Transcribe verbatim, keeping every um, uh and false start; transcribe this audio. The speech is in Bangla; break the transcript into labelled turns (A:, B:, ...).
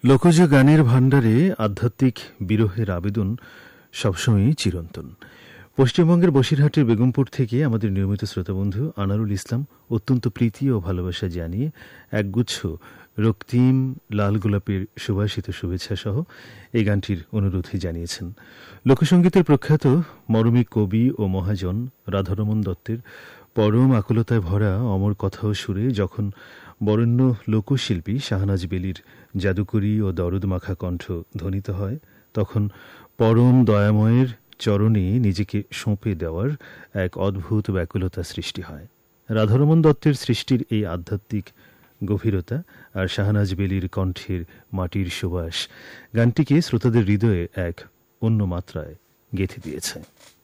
A: লোকজ গানের ভাণ্ডারে আধ্যাত্মিক বিরহের আবেদন সবসময়ই চিরন্তন। পশ্চিমবঙ্গের বসিরহাটের বেগমপুর থেকে আমাদের নিয়মিত শ্রোতাবন্ধু আনারুল ইসলাম অত্যন্ত প্রীতি ও ভালোবাসা জানিয়ে একগুচ্ছ রক্তিম লাল গোলাপের সুভাষিত শুভেচ্ছা সহ এই গানটির অনুরোধই জানিয়েছেন। লোকসঙ্গীতের প্রখ্যাত মরমী কবি ও মহাজন রাধারমণ দত্তের পরম আকুলতায় ভরা অমর কথা ও সুরে যখন বরেণ্য লোকশিল্পী শাহনাজ বেলির জাদুকরী ও দরদ মাখা কণ্ঠ ধ্বনিত হয়, তখন পরম দয়াময়ের চরণে নিজেকে সঁপে দেওয়ার এক অদ্ভুত ব্যাকুলতা সৃষ্টি হয়। রাধারমণ দত্তের সৃষ্টির এই আধ্যাত্মিক গভীরতা আর শাহনাজ বেলির কণ্ঠের মাটির সুবাস গানটিকে শ্রোতাদের হৃদয়ে এক অন্য মাত্রায় গেঁথে দিয়েছে।